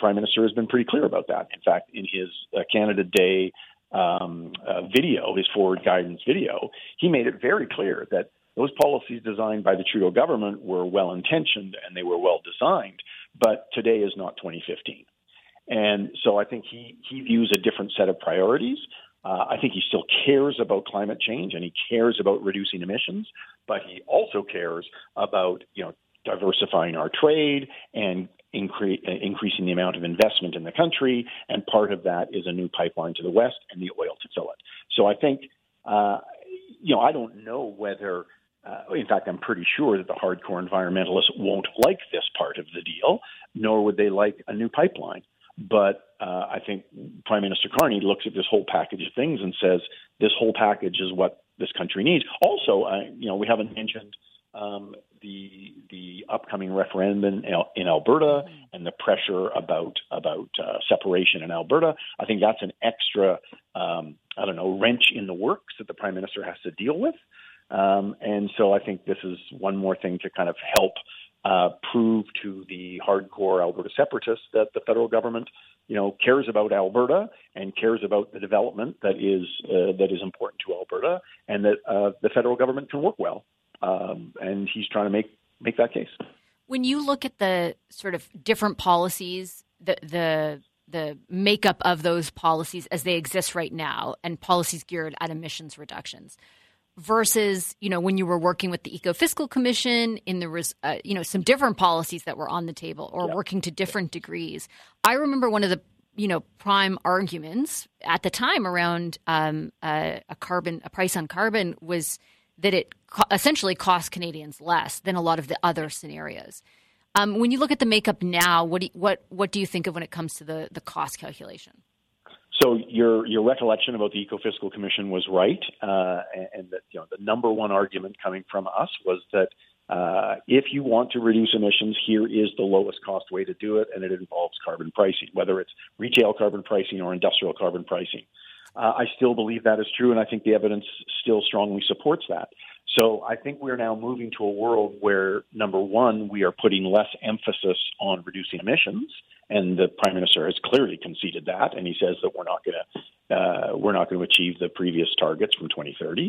Prime Minister has been pretty clear about that. In fact, in his Canada Day video, his forward guidance video, he made it very clear that those policies designed by the Trudeau government were well-intentioned and they were well-designed, but today is not 2015. And so I think he views a different set of priorities. I think he still cares about climate change and he cares about reducing emissions, but he also cares about, diversifying our trade and increasing the amount of investment in the country. And part of that is a new pipeline to the west and the oil to fill it. So I think, I don't know whether, in fact, I'm pretty sure that the hardcore environmentalists won't like this part of the deal, nor would they like a new pipeline. But I think Prime Minister Carney looks at this whole package of things and says this whole package is what this country needs. Also, we haven't mentioned the upcoming referendum in Alberta and the pressure about separation in Alberta. I think that's an extra, wrench in the works that the Prime Minister has to deal with. And so I think this is one more thing to kind of help prove to the hardcore Alberta separatists that the federal government, cares about Alberta and cares about the development that is important to Alberta, and that the federal government can work well. And he's trying to make that case. When you look at the sort of different policies, the makeup of those policies as they exist right now, and policies geared at emissions reductions, versus, when you were working with the Eco-Fiscal Commission in the, some different policies that were on the table or working to different degrees. I remember one of the, prime arguments at the time around a price on carbon was that it essentially cost Canadians less than a lot of the other scenarios. When you look at the makeup now, what do you think of when it comes to the cost calculation? So your recollection about the Eco-Fiscal Commission was right, and that the number one argument coming from us was that if you want to reduce emissions, here is the lowest cost way to do it, and it involves carbon pricing, whether it's retail carbon pricing or industrial carbon pricing. I still believe that is true, and I think the evidence still strongly supports that. So I think we're now moving to a world where, number one, we are putting less emphasis on reducing emissions, and the Prime Minister has clearly conceded that, and he says that we're not going to achieve the previous targets from 2030.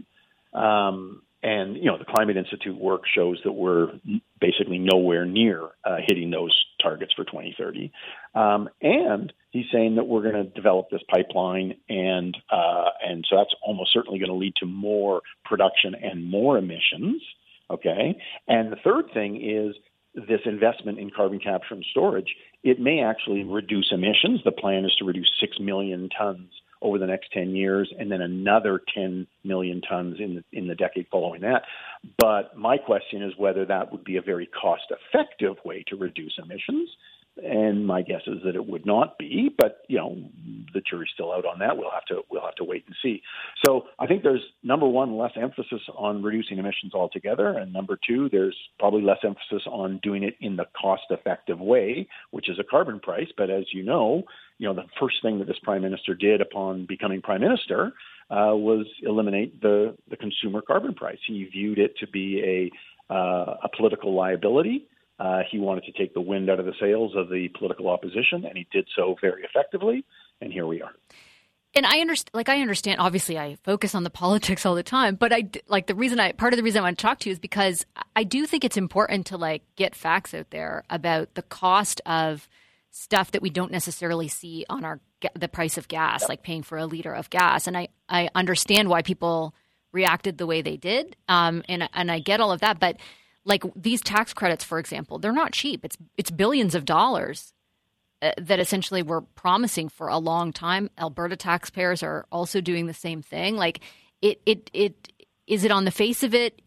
And the Climate Institute work shows that we're basically nowhere near hitting those targets for 2030. And he's saying that we're going to develop this pipeline, and so that's almost certainly going to lead to more production and more emissions. Okay, and the third thing is this investment in carbon capture and storage. It may actually reduce emissions. The plan is to reduce 6 million tons over the next 10 years, and then another 10 million tons in the decade following that. But my question is whether that would be a very cost-effective way to reduce emissions. And my guess is that it would not be, but the jury's still out on that. We'll have to wait and see. So I think there's, number one, less emphasis on reducing emissions altogether, and number two, there's probably less emphasis on doing it in the cost-effective way, which is a carbon price. But as you know, the first thing that this Prime Minister did upon becoming Prime Minister was eliminate the consumer carbon price. He viewed it to be a political liability. He wanted to take the wind out of the sails of the political opposition, and he did so very effectively. And here we are. And I understand. Obviously, I focus on the politics all the time, but part of the reason I want to talk to you is because I do think it's important to get facts out there about the cost of stuff that we don't necessarily see on the price of gas, like paying for a liter of gas. And I understand why people reacted the way they did, and I get all of that, but. Like these tax credits, for example, they're not cheap. It's billions of dollars that essentially we're promising for a long time. Alberta taxpayers are also doing the same thing. Like is it on the face of it,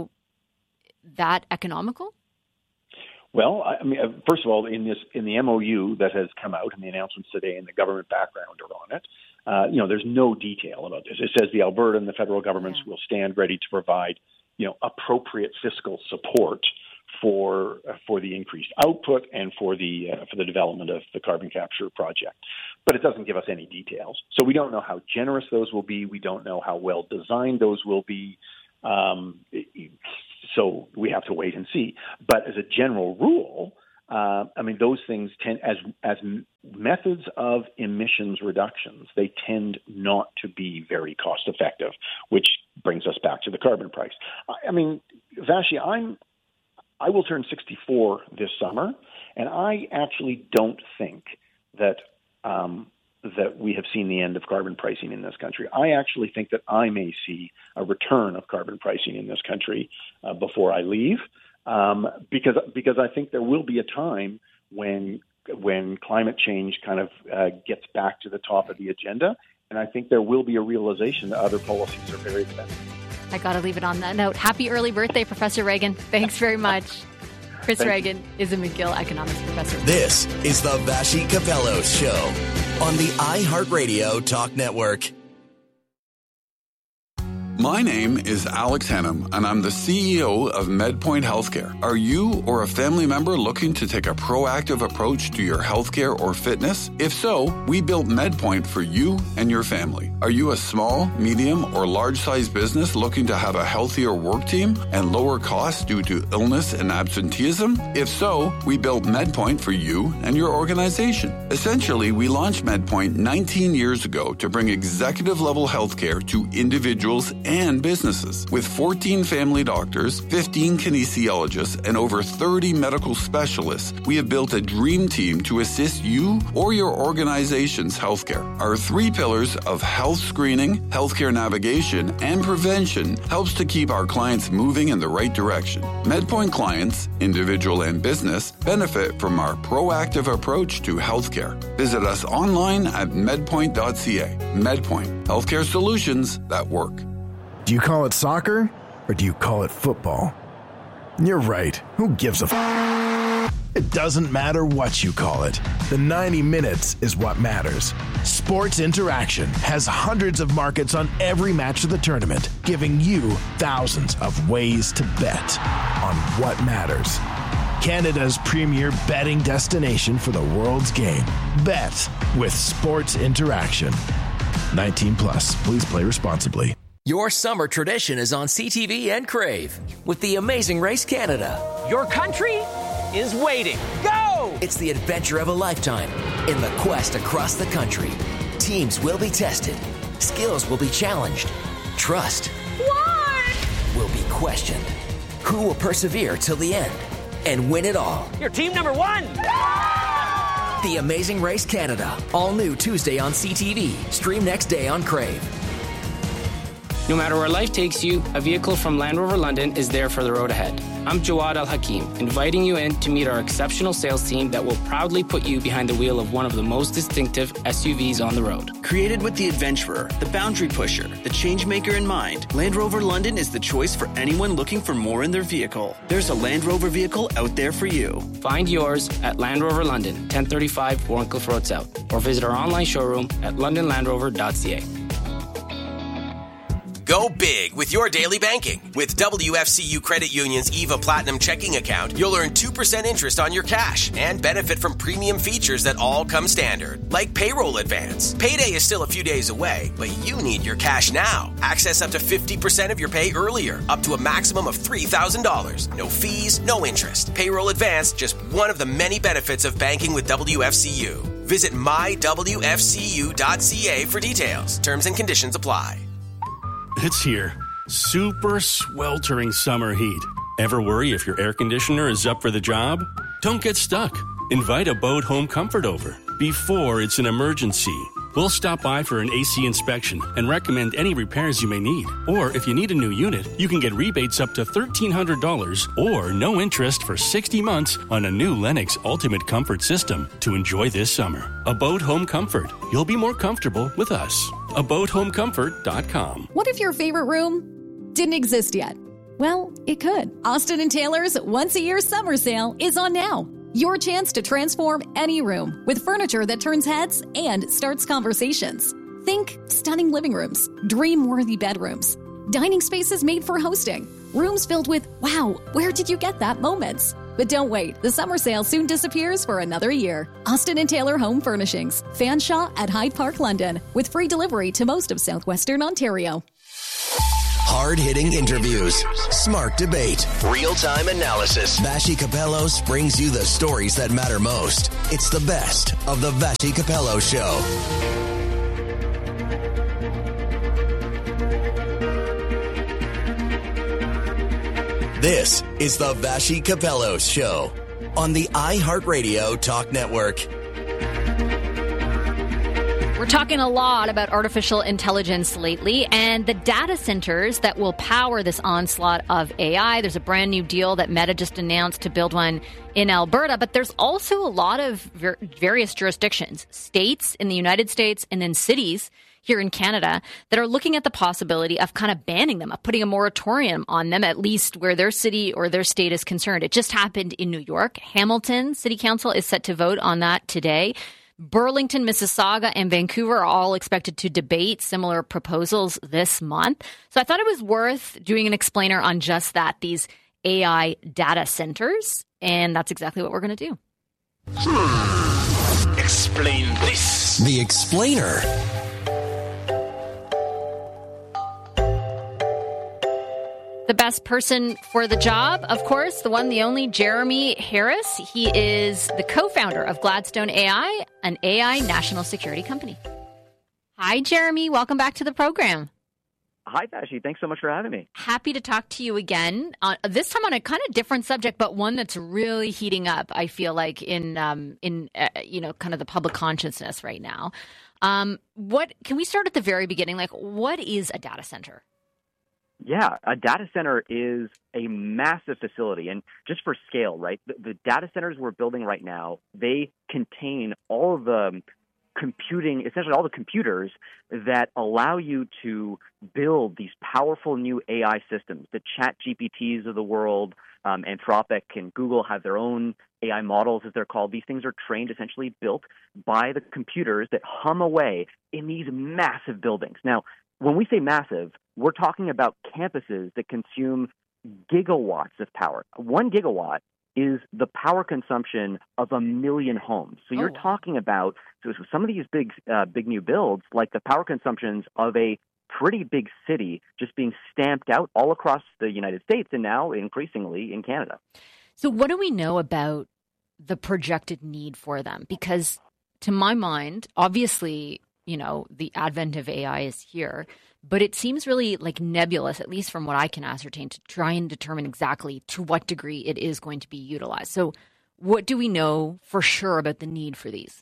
that economical? Well, I mean, first of all, in the MOU that has come out and the announcements today and the government background are on it, there's no detail about this. It says the Alberta and the federal governments will stand ready to provide appropriate fiscal support for the increased output and for the development of the carbon capture project. But it doesn't give us any details. So we don't know how generous those will be. We don't know how well designed those will be. So we have to wait and see. But as a general rule, those things tend, as methods of emissions reductions, they tend not to be very cost effective, which brings us back to the carbon price. I mean, Vashi, I will turn 64 this summer, and I actually don't think that that we have seen the end of carbon pricing in this country. I actually think that I may see a return of carbon pricing in this country before I leave, because I think there will be a time when climate change kind of gets back to the top of the agenda, and I think there will be a realization that other policies are very expensive. I got to leave it on that note. Happy early birthday, Professor Reagan. Thanks very much. Chris Reagan is a McGill economics professor. This is the Vashi Kapelos Show on the iHeartRadio Talk Network. My name is Alex Hannum, and I'm the CEO of MedPoint Healthcare. Are you or a family member looking to take a proactive approach to your healthcare or fitness? If so, we built MedPoint for you and your family. Are you a small, medium, or large-sized business looking to have a healthier work team and lower costs due to illness and absenteeism? If so, we built MedPoint for you and your organization. Essentially, we launched MedPoint 19 years ago to bring executive-level healthcare to individuals and businesses. With 14 family doctors, 15 kinesiologists, and over 30 medical specialists, we have built a dream team to assist you or your organization's healthcare. Our 3 pillars of health screening, healthcare navigation, and prevention helps to keep our clients moving in the right direction. MedPoint clients, individual and business, benefit from our proactive approach to healthcare. Visit us online at medpoint.ca. MedPoint, healthcare solutions that work. Do you call it soccer or do you call it football? You're right. Who gives a f***? It doesn't matter what you call it. The 90 minutes is what matters. Sports Interaction has hundreds of markets on every match of the tournament, giving you thousands of ways to bet on what matters. Canada's premier betting destination for the world's game. Bet with Sports Interaction. 19 plus. Please play responsibly. Your summer tradition is on CTV and Crave with The Amazing Race Canada. Your country is waiting. Go! It's the adventure of a lifetime in the quest across the country. Teams will be tested. Skills will be challenged. Trust will be questioned. Who will persevere till the end and win it all? You're team number 1! The Amazing Race Canada. All new Tuesday on CTV. Stream next day on Crave. No matter where life takes you, a vehicle from Land Rover London is there for the road ahead. I'm Jawad Al-Hakim, inviting you in to meet our exceptional sales team that will proudly put you behind the wheel of one of the most distinctive SUVs on the road. Created with the adventurer, the boundary pusher, the changemaker in mind, Land Rover London is the choice for anyone looking for more in their vehicle. There's a Land Rover vehicle out there for you. Find yours at Land Rover London, 1035 Warncliffe Road South, or visit our online showroom at londonlandrover.ca. Go big with your daily banking. With WFCU Credit Union's EVA Platinum checking account, you'll earn 2% interest on your cash and benefit from premium features that all come standard, like payroll advance. Payday is still a few days away, but you need your cash now. Access up to 50% of your pay earlier, up to a maximum of $3,000. No fees, no interest. Payroll advance, just one of the many benefits of banking with WFCU. Visit mywfcu.ca for details. Terms and conditions apply. It's here. Super sweltering summer heat. Ever worry if your air conditioner is up for the job? Don't get stuck. Invite Abode Home Comfort over before it's an emergency. We'll stop by for an AC inspection and recommend any repairs you may need. Or if you need a new unit, you can get rebates up to $1,300 or no interest for 60 months on a new Lennox Ultimate Comfort system to enjoy this summer. Abode Home Comfort. You'll be more comfortable with us. AbodeHomeComfort.com. What if your favorite room didn't exist yet? Well, it could. Austin & Taylor's once-a-year summer sale is on now. Your chance to transform any room with furniture that turns heads and starts conversations. Think stunning living rooms, dream-worthy bedrooms, dining spaces made for hosting, rooms filled with, wow, where did you get that moments? But don't wait, the summer sale soon disappears for another year. Austin & Taylor Home Furnishings, Fanshawe at Hyde Park, London, with free delivery to most of southwestern Ontario. Hard-hitting interviews, smart debate, real-time analysis. Vassy Kapelos brings you the stories that matter most. It's the best of the Vassy Kapelos Show. This is the Vassy Kapelos Show on the iHeartRadio Talk Network. We're talking a lot about artificial intelligence lately and the data centers that will power this onslaught of AI. There's a brand new deal that Meta just announced to build one in Alberta, but there's also a lot of various jurisdictions, states in the United States and then cities here in Canada that are looking at the possibility of kind of banning them, of putting a moratorium on them, at least where their city or their state is concerned. It just happened in New York. Hamilton City Council is set to vote on that today. Burlington, Mississauga, and Vancouver are all expected to debate similar proposals this month. So I thought it was worth doing an explainer on just that, these AI data centers. And that's exactly what we're going to do. Explain this. The Explainer. The best person for the job, of course, the one, the only, Jeremy Harris. He is the co-founder of Gladstone AI, an AI national security company. Hi, Jeremy. Welcome back to the program. Hi, Vassy. Thanks so much for having me. Happy to talk to you again. This time on a kind of different subject, but one that's really heating up, I feel like, in kind of the public consciousness right now. Can we start at the very beginning? Like, what is a data center? Yeah, a data center is a massive facility. And just for scale, right, the data centers we're building right now, they contain all of the computing, essentially all the computers that allow you to build these powerful new AI systems. The ChatGPTs of the world, Anthropic and Google have their own AI models, as they're called. These things are trained, essentially built by the computers that hum away in these massive buildings. Now, when we say massive, we're talking about campuses that consume gigawatts of power. 1 gigawatt is the power consumption of 1 million homes. So you're talking about some of these big new builds, like the power consumptions of a pretty big city just being stamped out all across the United States and now increasingly in Canada. So what do we know about the projected need for them? Because to my mind, obviously, the advent of AI is here, but it seems really like nebulous, at least from what I can ascertain, to try and determine exactly to what degree it is going to be utilized. So what do we know for sure about the need for these?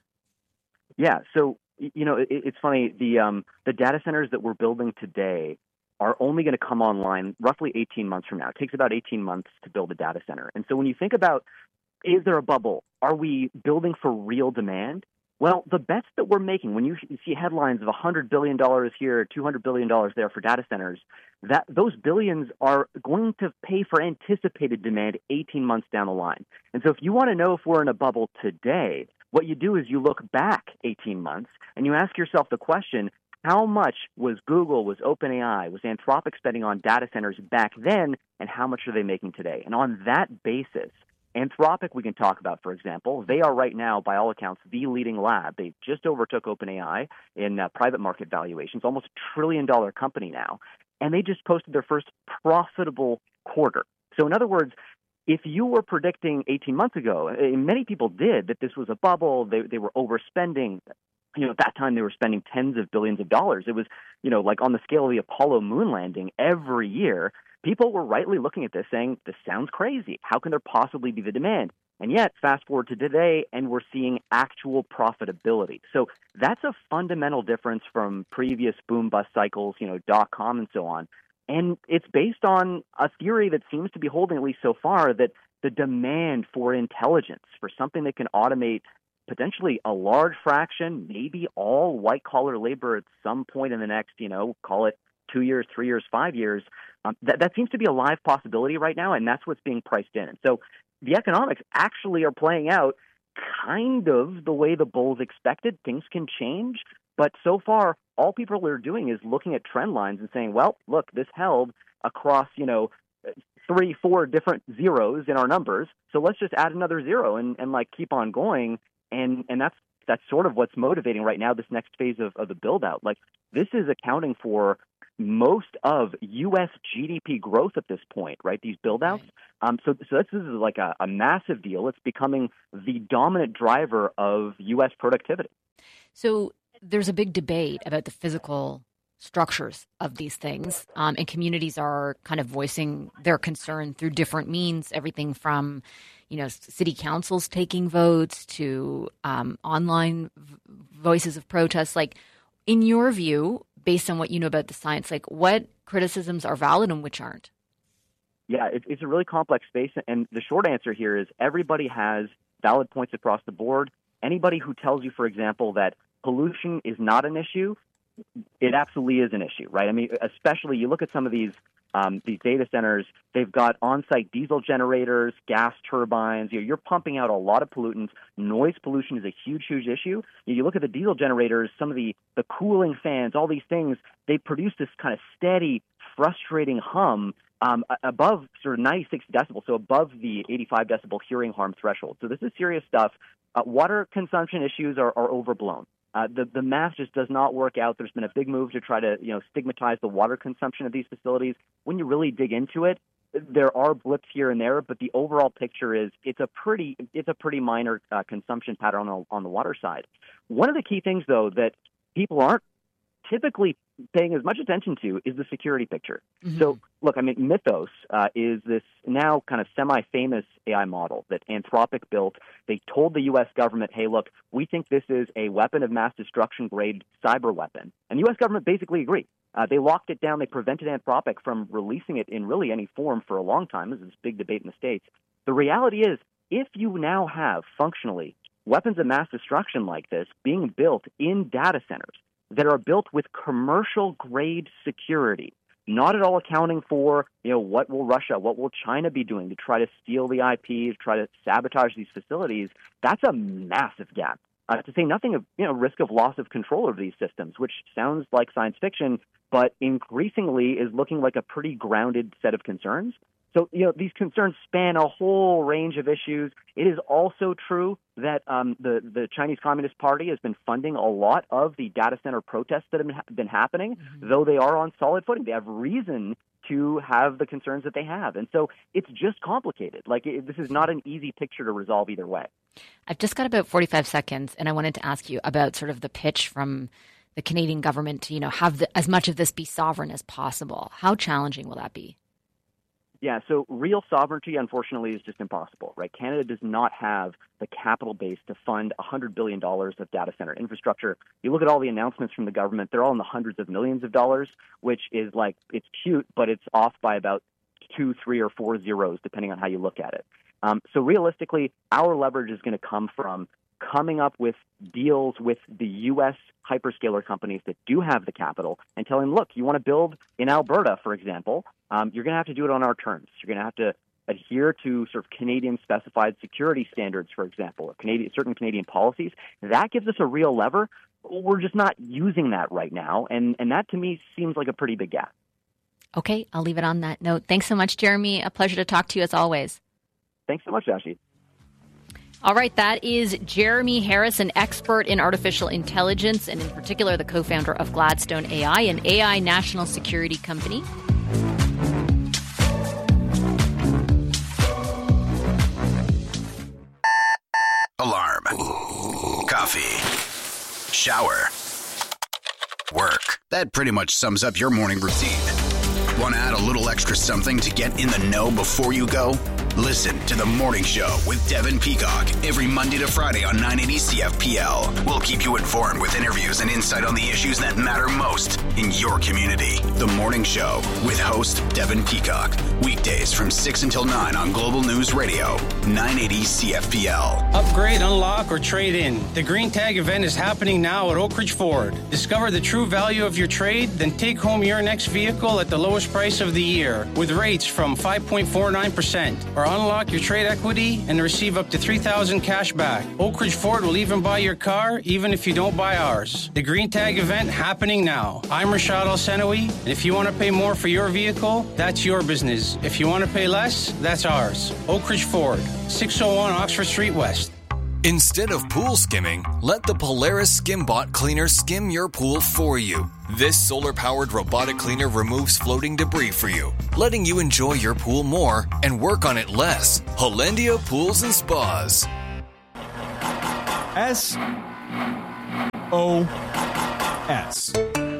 Yeah, so, it's funny. The data centers that we're building today are only going to come online roughly 18 months from now. It takes about 18 months to build a data center. And so when you think about, is there a bubble? Are we building for real demand? Well, the bets that we're making, when you see headlines of $100 billion here, $200 billion there for data centers, that those billions are going to pay for anticipated demand 18 months down the line. And so if you want to know if we're in a bubble today, what you do is you look back 18 months and you ask yourself the question, how much was Google, was OpenAI, was Anthropic spending on data centers back then, and how much are they making today? And on that basis, Anthropic, we can talk about, for example. They are right now, by all accounts, the leading lab. They just overtook OpenAI in private market valuations, almost $1 trillion company now. And they just posted their first profitable quarter. So in other words, if you were predicting 18 months ago, and many people did, that this was a bubble, they were overspending. At that time, they were spending tens of billions of dollars. It was, like on the scale of the Apollo moon landing every year. People were rightly looking at this saying, this sounds crazy. How can there possibly be the demand? And yet, fast forward to today, and we're seeing actual profitability. So that's a fundamental difference from previous boom-bust cycles, .com and so on. And it's based on a theory that seems to be holding, at least so far, that the demand for intelligence, for something that can automate potentially a large fraction, maybe all white-collar labor at some point in the next, call it 2 years, 3 years, 5 years, that seems to be a live possibility right now, and that's what's being priced in. And so the economics actually are playing out kind of the way the bulls expected. Things can change, but so far, all people are doing is looking at trend lines and saying, well, look, this held across, 3, 4 different zeros in our numbers, so let's just add another zero and keep on going, and that's sort of what's motivating right now this next phase of the build-out. Like, this is accounting for most of U.S. GDP growth at this point, right? These build-outs. So this is like a massive deal. It's becoming the dominant driver of U.S. productivity. So there's a big debate about the physical structures of these things, and communities are kind of voicing their concern through different means, everything from, city councils taking votes to online voices of protest. Like, in your view, based on what you know about the science, like, what criticisms are valid and which aren't? Yeah, it's a really complex space, and the short answer here is everybody has valid points across the board. Anybody who tells you, for example, that pollution is not an issue, it absolutely is an issue, right? I mean, especially you look at some of these data centers, they've got on-site diesel generators, gas turbines. You're pumping out a lot of pollutants. Noise pollution is a huge, huge issue. You look at the diesel generators, some of the cooling fans, all these things, they produce this kind of steady, frustrating hum above sort of 96 decibels, so above the 85 decibel hearing harm threshold. So this is serious stuff. Water consumption issues are overblown. The math just does not work out. There's been a big move to try to stigmatize the water consumption of these facilities. When you really dig into it, there are blips here and there, but the overall picture is it's a pretty minor consumption pattern on the water side. One of the key things, though, that people aren't typically paying as much attention to is the security picture. Mm-hmm. So, look, I mean, Mythos is this now kind of semi-famous AI model that Anthropic built. They told the U.S. government, hey, look, we think this is a weapon of mass destruction grade cyber weapon. And the U.S. government basically agreed. They locked it down. They prevented Anthropic from releasing it in really any form for a long time. This is a big debate in the States. The reality is, if you now have functionally weapons of mass destruction like this being built in data centers that are built with commercial-grade security, not at all accounting for, what will Russia, what will China be doing to try to steal the IP, to try to sabotage these facilities, that's a massive gap. To say nothing of, risk of loss of control over these systems, which sounds like science fiction, but increasingly is looking like a pretty grounded set of concerns. So, these concerns span a whole range of issues. It is also true that the Chinese Communist Party has been funding a lot of the data center protests that have been happening, though they are on solid footing. They have reason to have the concerns that they have. And so it's just complicated. This is not an easy picture to resolve either way. I've just got about 45 seconds, and I wanted to ask you about sort of the pitch from the Canadian government to, have as much of this be sovereign as possible. How challenging will that be? Yeah, so real sovereignty, unfortunately, is just impossible, right? Canada does not have the capital base to fund $100 billion of data center infrastructure. You look at all the announcements from the government, they're all in the hundreds of millions of dollars, which is it's cute, but it's off by about 2, 3, or 4 zeros, depending on how you look at it. So realistically, our leverage is going to come from coming up with deals with the U.S. hyperscaler companies that do have the capital and telling them, look, you want to build in Alberta, for example, you're going to have to do it on our terms. You're going to have to adhere to sort of Canadian specified security standards, for example, or certain Canadian policies. That gives us a real lever. We're just not using that right now, and that to me seems like a pretty big gap. Okay, I'll leave it on that note. Thanks so much, Jeremy. A pleasure to talk to you as always. Thanks so much, Ashley. All right, that is Jeremy Harris, an expert in artificial intelligence, and in particular the co-founder of Gladstone AI, an AI national security company. Alarm. Coffee. Shower. Work. That pretty much sums up your morning routine. Want to add a little extra something to get in the know before you go? Listen to The Morning Show with Devin Peacock every Monday to Friday on 980 CFPL. We'll keep you informed with interviews and insight on the issues that matter most in your community. The Morning Show with host Devin Peacock. Weekdays from 6 until 9 on Global News Radio, 980 CFPL. Upgrade, unlock, or trade in. The Green Tag event is happening now at Oak Ridge Ford. Discover the true value of your trade, then take home your next vehicle at the lowest price of the year with rates from 5.49%. Or unlock your trade equity and receive up to $3,000 cash back. Oak Ridge Ford will even buy your car, even if you don't buy ours. The Green Tag event happening now. I'm Rashad Al-Senawi, and if you want to pay more for your vehicle, that's your business. If you want to pay less, that's ours. Oak Ridge Ford, 601 Oxford Street West. Instead of pool skimming, let the Polaris SkimBot cleaner skim your pool for you. This solar-powered robotic cleaner removes floating debris for you, letting you enjoy your pool more and work on it less. Hollandia Pools and Spas. SOS.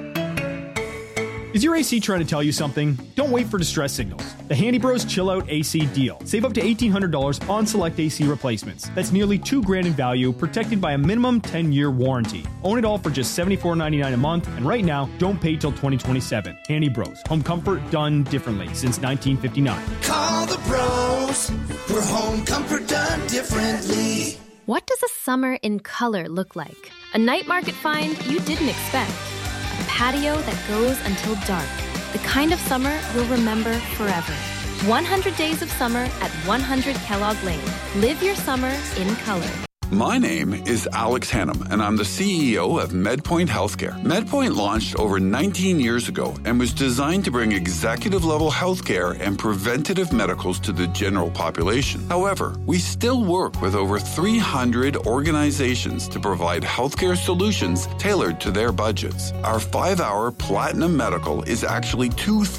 Is your AC trying to tell you something? Don't wait for distress signals. The Handy Bros Chill Out AC deal. Save up to $1,800 on select AC replacements. That's nearly $2,000 in value, protected by a minimum 10-year warranty. Own it all for just $74.99 a month, and right now, don't pay till 2027. Handy Bros. Home comfort done differently since 1959. Call the bros for home comfort done differently. What does a summer in color look like? A night market find you didn't expect. A patio that goes until dark. The kind of summer you'll remember forever. 100 days of summer at 100 Kellogg Lane. Live your summer in color. My name is Alex Hannum, and I'm the CEO of MedPoint Healthcare. MedPoint launched over 19 years ago and was designed to bring executive-level healthcare and preventative medicals to the general population. However, we still work with over 300 organizations to provide healthcare solutions tailored to their budgets. Our 5-hour Platinum Medical is actually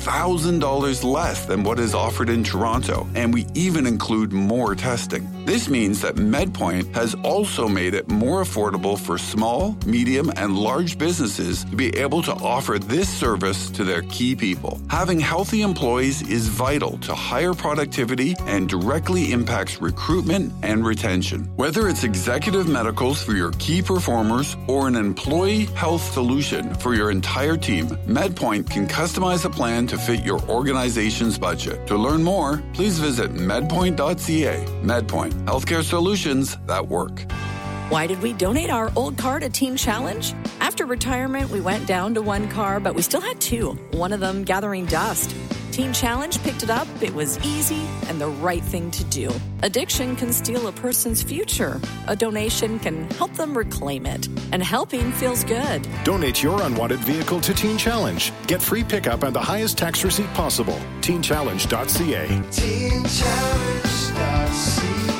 $2,000 less than what is offered in Toronto, and we even include more testing. This means that MedPoint has also made it more affordable for small, medium, and large businesses to be able to offer this service to their key people. Having healthy employees is vital to higher productivity and directly impacts recruitment and retention. Whether it's executive medicals for your key performers or an employee health solution for your entire team, MedPoint can customize a plan to fit your organization's budget. To learn more, please visit medpoint.ca. MedPoint, healthcare solutions that work. Why did we donate our old car to Teen Challenge? After retirement, we went down to one car, but we still had two, one of them gathering dust. Teen Challenge picked it up, it was easy, and the right thing to do. Addiction can steal a person's future. A donation can help them reclaim it. And helping feels good. Donate your unwanted vehicle to Teen Challenge. Get free pickup and the highest tax receipt possible. TeenChallenge.ca. TeenChallenge.ca.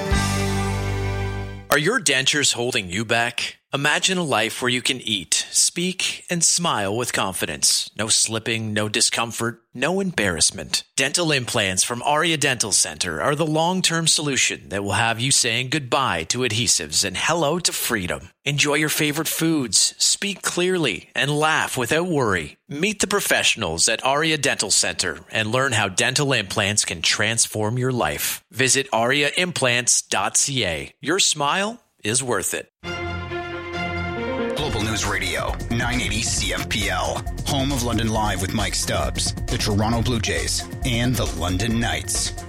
Are your dentures holding you back? Imagine a life where you can eat, speak, and smile with confidence. No slipping, no discomfort, no embarrassment. Dental implants from Aria Dental Center are the long-term solution that will have you saying goodbye to adhesives and hello to freedom. Enjoy your favorite foods, speak clearly, and laugh without worry. Meet the professionals at Aria Dental Center and learn how dental implants can transform your life. Visit ariaimplants.ca. Your smile is worth it. Global News Radio, 980 CFPL. Home of London Live with Mike Stubbs, the Toronto Blue Jays, and the London Knights.